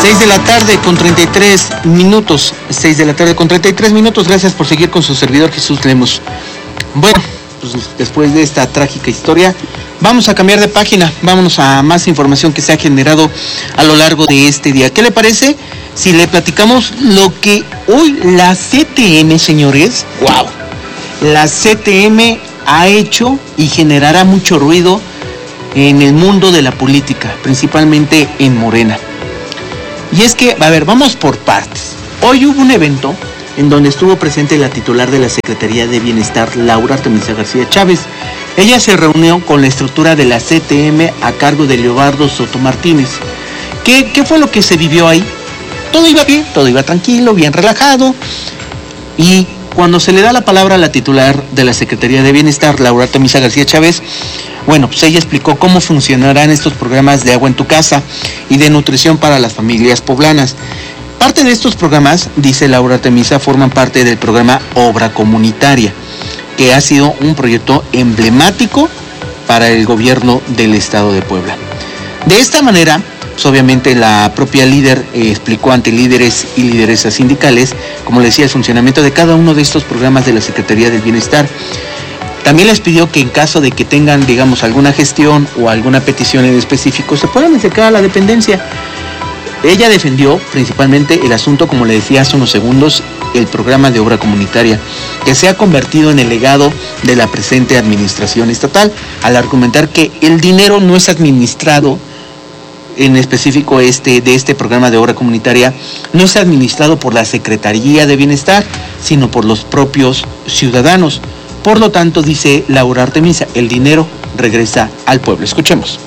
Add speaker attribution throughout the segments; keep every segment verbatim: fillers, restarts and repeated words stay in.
Speaker 1: seis de la tarde con treinta y tres minutos. seis de la tarde con treinta y tres minutos. Gracias por seguir con su servidor Jesús Lemos. Bueno, pues después de esta trágica historia, vamos a cambiar de página. Vámonos a más información que se ha generado a lo largo de este día. ¿Qué le parece si le platicamos lo que hoy la C T M, señores? ¡Wow! La C T M ha hecho y generará mucho ruido en el mundo de la política, principalmente en Morena. Y es que, a ver, vamos por partes. Hoy hubo un evento en donde estuvo presente la titular de la Secretaría de Bienestar, Laura Artemisa García Chávez. Ella se reunió con la estructura de la C T M a cargo de Leobardo Soto Martínez. ¿Qué, qué fue lo que se vivió ahí? Todo iba bien, todo iba tranquilo, bien relajado. Y cuando se le da la palabra a la titular de la Secretaría de Bienestar, Laura Artemisa García Chávez, bueno, pues ella explicó cómo funcionarán estos programas de agua en tu casa y de nutrición para las familias poblanas. Parte de estos programas, dice Laura Artemisa, forman parte del programa Obra Comunitaria, que ha sido un proyecto emblemático para el gobierno del estado de Puebla. De esta manera, pues obviamente la propia líder eh, explicó ante líderes y lideresas sindicales, como le decía, el funcionamiento de cada uno de estos programas de la Secretaría del Bienestar. También les pidió que en caso de que tengan, digamos, alguna gestión o alguna petición en específico, se puedan acercar a la dependencia. Ella defendió principalmente el asunto, como le decía hace unos segundos, el programa de obra comunitaria, que se ha convertido en el legado de la presente administración estatal, al argumentar que el dinero no es administrado, en específico este de este programa de obra comunitaria, no es administrado por la Secretaría de Bienestar, sino por los propios ciudadanos. Por lo tanto, dice Laura Artemisa, el dinero regresa al pueblo. Escuchemos.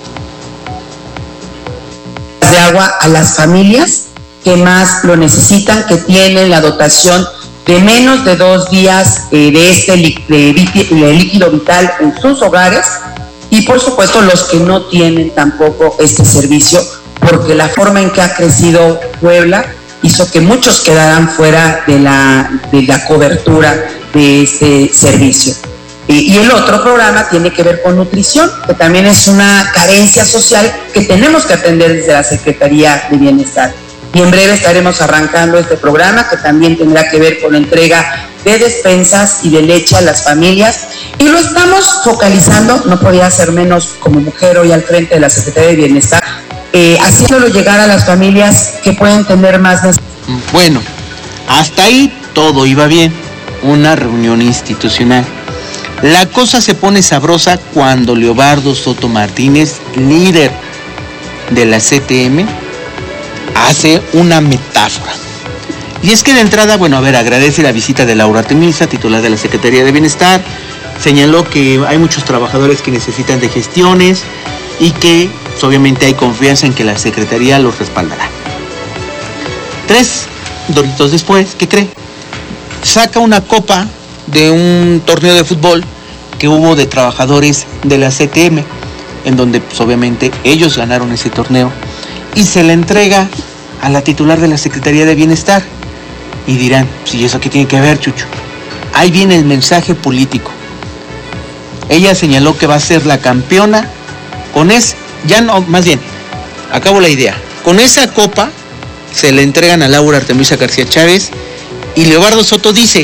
Speaker 2: De agua a las familias que más lo necesitan, que tienen la dotación de menos de dos días eh, de este de líquido vital en sus hogares, y por supuesto los que no tienen tampoco este servicio, porque la forma en que ha crecido Puebla hizo que muchos quedaran fuera de la, de la cobertura de este servicio. Y el otro programa tiene que ver con nutrición, que también es una carencia social que tenemos que atender desde la Secretaría de Bienestar. Y en breve estaremos arrancando este programa, que también tendrá que ver con la entrega de despensas y de leche a las familias. Y lo estamos focalizando, no podía ser menos como mujer hoy al frente de la Secretaría de Bienestar, eh, haciéndolo llegar a las familias que pueden tener más necesidades.
Speaker 1: Bueno, hasta ahí todo iba bien, una reunión institucional. La cosa se pone sabrosa cuando Leobardo Soto Martínez, líder de la C T M, hace una metáfora. Y es que de entrada, bueno, a ver, agradece la visita de Laura Artemisa, titular de la Secretaría de Bienestar. Señaló que hay muchos trabajadores que necesitan de gestiones y que pues, obviamente hay confianza en que la Secretaría los respaldará. Tres doritos después, ¿qué cree? Saca una copa de un torneo de fútbol que hubo de trabajadores de la C T M, en donde pues, obviamente ellos ganaron ese torneo, y se le entrega a la titular de la Secretaría de Bienestar. Y dirán, si ¿sí, eso qué tiene que ver, Chucho? Ahí viene el mensaje político. Ella señaló que va a ser la campeona con ese, ya no, más bien, acabo la idea, con esa copa se le entregan a Laura Artemisa García Chávez, y Leobardo Soto dice,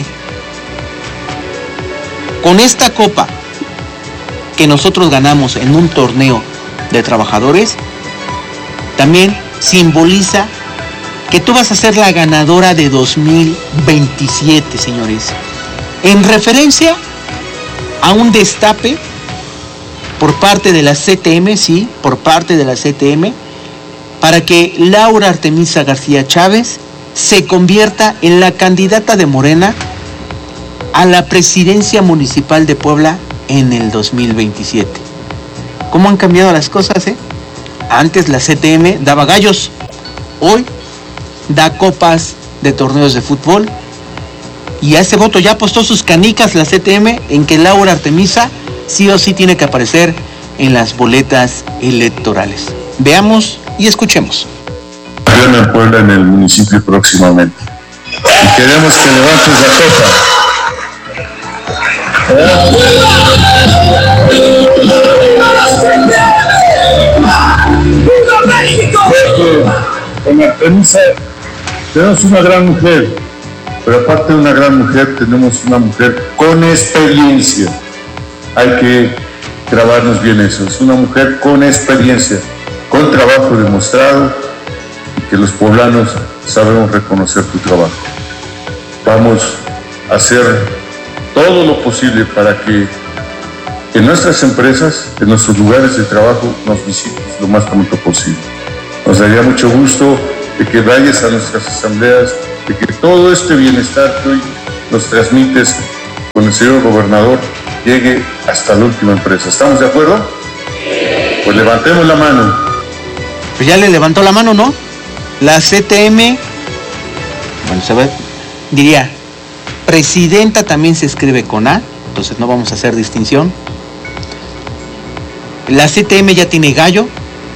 Speaker 1: con esta copa que nosotros ganamos en un torneo de trabajadores, también simboliza que tú vas a ser la ganadora de dos mil veintisiete, señores. En referencia a un destape por parte de la C T M, sí, por parte de la C T M, para que Laura Artemisa García Chávez se convierta en la candidata de Morena a la presidencia municipal de Puebla en el dos mil veintisiete. ¿Cómo han cambiado las cosas, eh? Antes la C T M daba gallos, hoy da copas de torneos de fútbol, y a ese voto ya apostó sus canicas la C T M en que Laura Artemisa sí o sí tiene que aparecer en las boletas electorales. Veamos y escuchemos.
Speaker 3: En Puebla, en el municipio próximamente, y queremos que levantes la copa. con Artemisa tenemos una gran mujer, pero aparte de una gran mujer, tenemos una mujer con experiencia. Hay que grabarnos bien eso, es una mujer con experiencia, con trabajo demostrado, y que los poblanos sabemos reconocer tu trabajo. Vamos a hacer todo lo posible para que en nuestras empresas, en nuestros lugares de trabajo, nos visites lo más pronto posible. Nos daría mucho gusto de que vayas a nuestras asambleas, de que todo este bienestar que hoy nos transmites con el señor gobernador llegue hasta la última empresa. ¿Estamos de acuerdo? Pues levantemos la mano.
Speaker 1: Pues ya le levantó la mano, ¿no? La C T M, bueno, se ve, diría, presidenta también se escribe con A, entonces no vamos a hacer distinción. La C T M ya tiene gallo,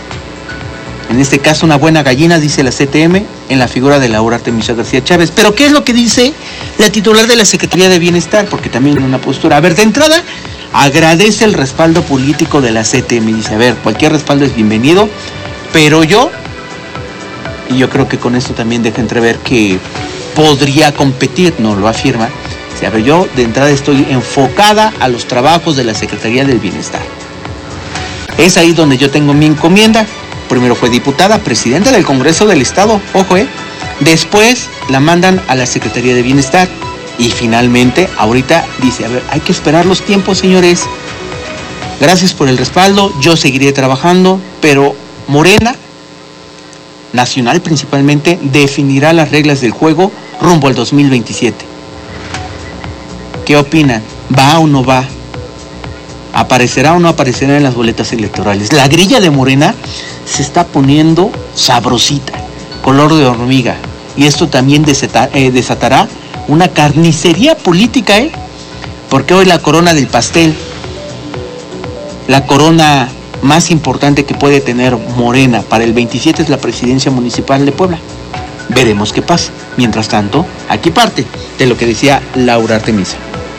Speaker 1: en este caso una buena gallina, dice la C T M, en la figura de Laura Artemisa García Chávez. Pero ¿qué es lo que dice la titular de la Secretaría de Bienestar? Porque también en una postura, a ver, de entrada, agradece el respaldo político de la C T M, dice, a ver, cualquier respaldo es bienvenido, pero yo, y yo creo que con esto también deja entrever que podría competir, no lo afirma, dice, a ver, yo de entrada estoy enfocada a los trabajos de la Secretaría del Bienestar. Es ahí donde yo tengo mi encomienda. Primero fue diputada, presidenta del Congreso del Estado, ojo, eh. Después la mandan a la Secretaría de Bienestar. Y finalmente, ahorita dice, a ver, hay que esperar los tiempos, señores. Gracias por el respaldo, yo seguiré trabajando, pero Morena, nacional principalmente, definirá las reglas del juego rumbo al dos mil veintisiete. ¿Qué opinan? ¿Va o no va? ¿Aparecerá o no aparecerá en las boletas electorales? La grilla de Morena se está poniendo sabrosita, color de hormiga. Y esto también desata, eh, desatará una carnicería política, ¿eh? Porque hoy la corona del pastel, la corona más importante que puede tener Morena para el veintisiete es la presidencia municipal de Puebla. Veremos qué pasa. Mientras tanto, aquí parte de lo que decía Laura Artemisa.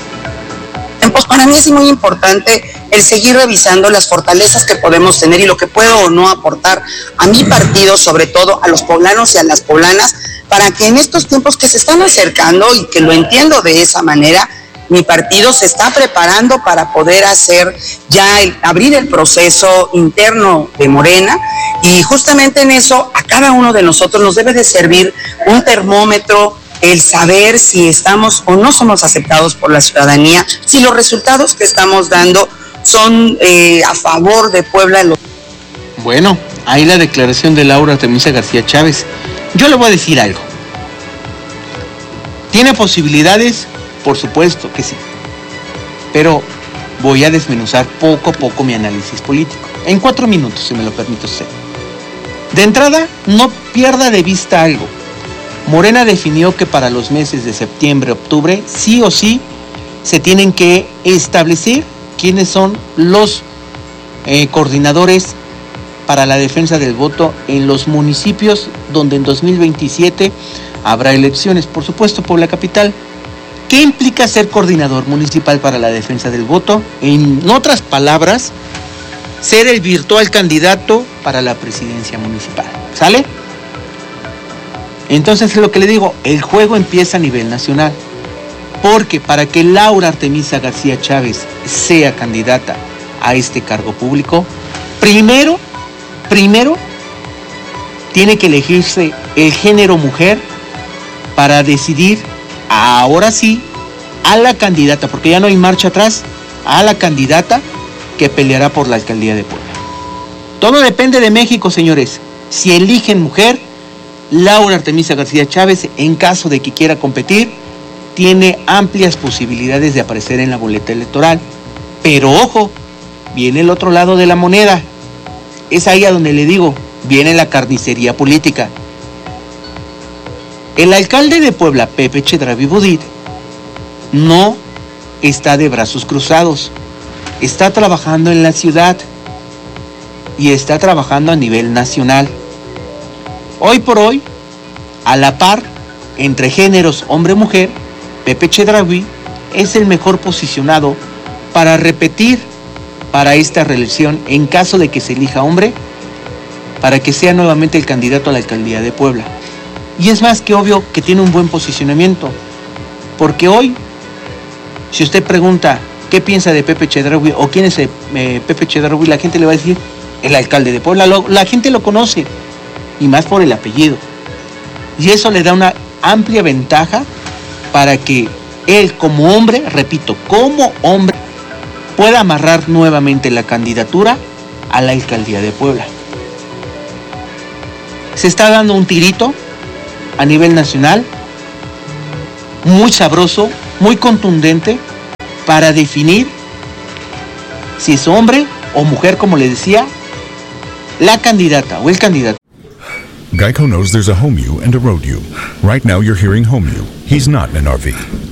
Speaker 2: Pues para mí es muy importante el seguir revisando las fortalezas que podemos tener y lo que puedo o no aportar a mi partido, sobre todo a los poblanos y a las poblanas, para que en estos tiempos que se están acercando, y que lo entiendo de esa manera, mi partido se está preparando para poder hacer ya, el, abrir el proceso interno de Morena, y justamente en eso a cada uno de nosotros nos debe de servir un termómetro, el saber si estamos o no somos aceptados por la ciudadanía, si los resultados que estamos dando son eh, a favor de Puebla.
Speaker 1: Bueno, ahí la declaración de Laura Artemisa García Chávez. Yo le voy a decir algo. ¿Tiene posibilidades? Por supuesto que sí. Pero voy a desmenuzar poco a poco mi análisis político. En cuatro minutos, si me lo permite usted. De entrada, no pierda de vista algo. Morena definió que para los meses de septiembre, octubre, sí o sí, se tienen que establecer quiénes son los eh, coordinadores para la defensa del voto en los municipios donde en dos mil veintisiete habrá elecciones. Por supuesto, Puebla Capital. ¿Qué implica ser coordinador municipal para la defensa del voto? En otras palabras, ser el virtual candidato para la presidencia municipal. ¿Sale? Entonces es lo que le digo, el juego empieza a nivel nacional, porque para que Laura Artemisa García Chávez sea candidata a este cargo público, primero, primero, tiene que elegirse el género mujer para decidir, ahora sí, a la candidata, porque ya no hay marcha atrás, a la candidata que peleará por la alcaldía de Puebla. Todo depende de México, señores. Si eligen mujer, Laura Artemisa García Chávez, en caso de que quiera competir, tiene amplias posibilidades de aparecer en la boleta electoral. Pero ojo, viene el otro lado de la moneda. Es ahí a donde le digo, viene la carnicería política. El alcalde de Puebla, Pepe Chedraui Budit, no está de brazos cruzados. Está trabajando en la ciudad y está trabajando a nivel nacional. Hoy por hoy, a la par, entre géneros hombre-mujer, Pepe Chedraui es el mejor posicionado para repetir para esta reelección en caso de que se elija hombre para que sea nuevamente el candidato a la alcaldía de Puebla. Y es más que obvio que tiene un buen posicionamiento, porque hoy, si usted pregunta qué piensa de Pepe Chedraui o quién es eh, Pepe Chedraui, la gente le va a decir el alcalde de Puebla. Lo, la gente lo conoce, y más por el apellido. Y eso le da una amplia ventaja para que él como hombre, repito, como hombre, pueda amarrar nuevamente la candidatura a la alcaldía de Puebla. Se está dando un tirito a nivel nacional, muy sabroso, muy contundente, para definir si es hombre o mujer, como le decía, la candidata o el candidato.
Speaker 4: Geico knows there's a home you and a road you. Right now you're hearing home you. He's not in an R V.